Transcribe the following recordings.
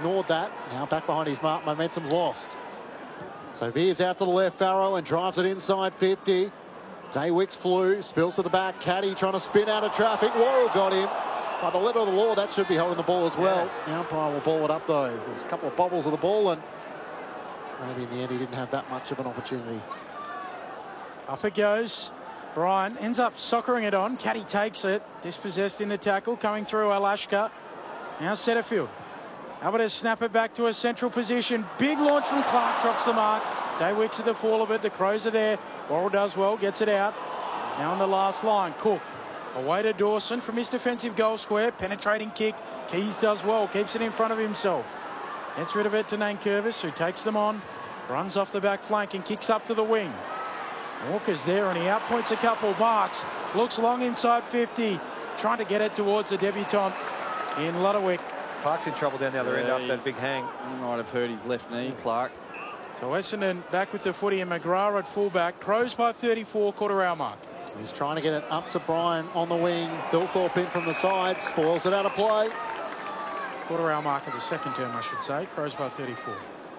ignored that. Now back behind his mark, momentum's lost. So veers out to the left, Farrow, and drives it inside 50. Daywicks flew, spills to the back. Caddy trying to spin out of traffic. Worrell got him. By the letter of the law, that should be holding the ball as well. The umpire will ball it up, though. There's a couple of bobbles of the ball, and maybe in the end he didn't have that much of an opportunity. Up it goes. Bryan ends up soccering it on. Caddy takes it. Dispossessed in the tackle. Coming through Alashka. Now Setterfield. Able to snap it back to a central position. Big launch from Clark. Drops the mark. Daywicks at the fall of it. The Crows are there. Worrell does well. Gets it out. Now on the last line. Cook. Away to Dawson from his defensive goal square. Penetrating kick. Keys does well. Keeps it in front of himself. Gets rid of it to Nankervis, who takes them on. Runs off the back flank and kicks up to the wing. Walker's there and he outpoints a couple. Marks. Looks long inside 50. Trying to get it towards the debutant in Ludowick. Clark's in trouble down the other end after that big hang. He might have hurt his left knee, Clark. So Essendon back with the footy and McGrath at fullback. Crows by 34, quarter hour mark. He's trying to get it up to Bryan on the wing. Thilthorpe in from the side. Spoils it out of play. Quarter hour mark of the second term, I should say. Crows by 34.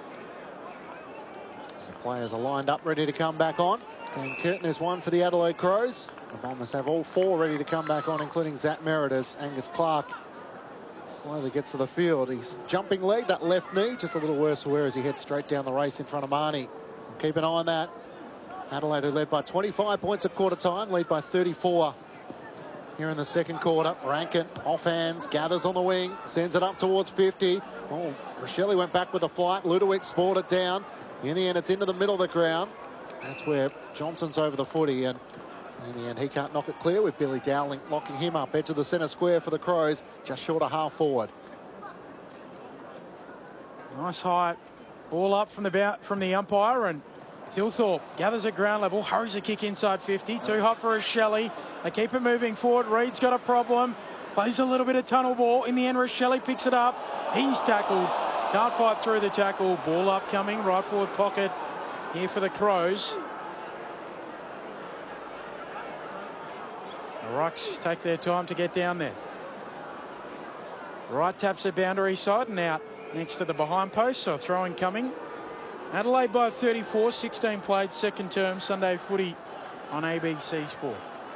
The players are lined up, ready to come back on. Dan Curtin is one for the Adelaide Crows. The Bombers have all four ready to come back on, including Zach Meredith. Angus Clark slowly gets to the field. He's jumping lead, that left knee, just a little worse for wear as he heads straight down the race in front of Marnie. Keep an eye on that. Adelaide, who led by 25 points at quarter time, lead by 34 here in the second quarter. Rankin off hands, gathers on the wing, sends it up towards 50. Oh, Rochelle went back with a flight. Ludowick spoiled it down. In the end, it's into the middle of the ground. That's where Johnson's over the footy, and in the end, he can't knock it clear with Billy Dowling locking him up. Edge of the centre square for the Crows, just short of half forward. Nice height. Ball up from the umpire, and Thilthorpe gathers at ground level, hurries a kick inside 50. Too hot for a Shelley. They keep it moving forward. Reed's got a problem. Plays a little bit of tunnel ball. In the end, Shelley picks it up. He's tackled. Can't fight through the tackle. Ball upcoming. Right forward pocket here for the Crows. The Rucks take their time to get down there. Right taps the boundary side and out next to the behind post. So throwing coming. Adelaide by 34, 16 played, second term, Sunday footy on ABC Sport.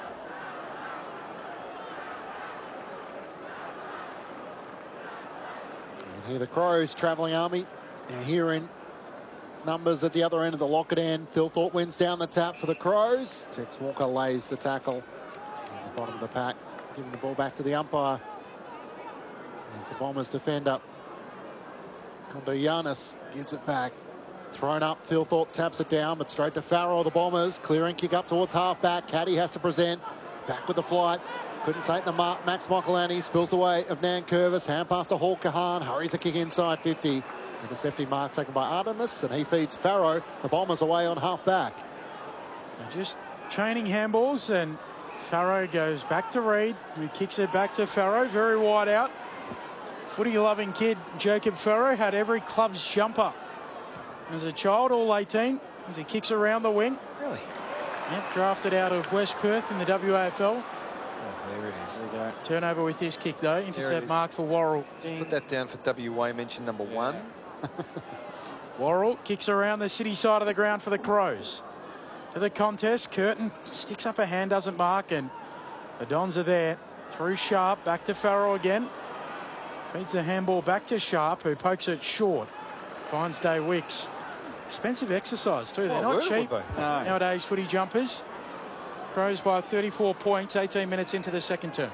And here the Crows, travelling army. Now here in numbers at the other end of the locket end. Thilthorpe wins down the tap for the Crows. Tex Walker lays the tackle at the bottom of the pack, giving the ball back to the umpire. As the Bombers defender, Kondo Giannis gives it back. Thrown up, Thilthorpe taps it down, but straight to Farrow, the Bombers. Clearing kick up towards half-back. Caddy has to present. Back with the flight. Couldn't take the mark. Max Michelani spills the way of Nankervis. Hand pass to Hall Kahan. Hurries a kick inside 50. Intercepting mark taken by Artemis, and he feeds Farrow. The Bombers away on half-back. Just chaining handballs, and Farrow goes back to Reed, who kicks it back to Farrow. Very wide out. Footy-loving kid, Jacob Farrow, had every club's jumper as a child, all 18, as he kicks around the wing. Really? Yep, drafted out of West Perth in the WAFL. Oh, there it is. There we go. Turnover with this kick, though. Intercept mark for Worrell. Put that down for WA mention number one. Worrell kicks around the city side of the ground for the Crows. To the contest, Curtin sticks up a hand, doesn't mark, and the Dons are there. Through Sharp, back to Farrow again. Feeds the handball back to Sharp, who pokes it short. Finds Daywicks. Expensive exercise too. They're not cheap nowadays, footy jumpers. Crows by 34 points, 18 minutes into the second term.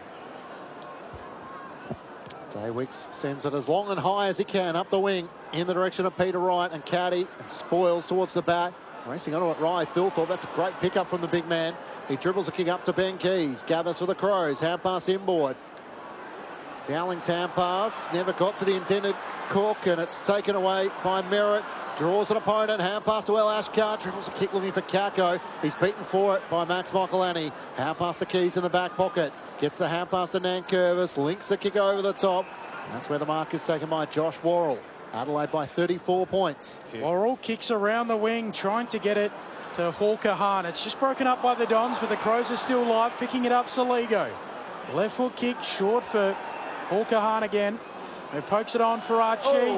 Daywicks sends it as long and high as he can up the wing in the direction of Peter Wright and Caddy, and spoils towards the back. Racing onto it, Rye Thilthorpe. That's a great pickup from the big man. He dribbles a kick up to Ben Keys. Gathers for the Crows. Hand pass inboard. Dowling's hand pass never got to the intended Cook, and it's taken away by Merritt. Draws an opponent. Hand pass to El Ashkar. Dribbles a kick looking for Kako. He's beaten for it by Max Michelani. Hand pass to Keys in the back pocket. Gets the hand pass to Nankervis. Links the kick over the top. And that's where the mark is taken by Josh Worrell. Adelaide by 34 points. Worrell kicks around the wing, trying to get it to Hall Kahan. It's just broken up by the Dons, but the Crows are still live. Picking it up, Saligo. Left foot kick, short for Hall Kahan again. Who pokes it on for Archie.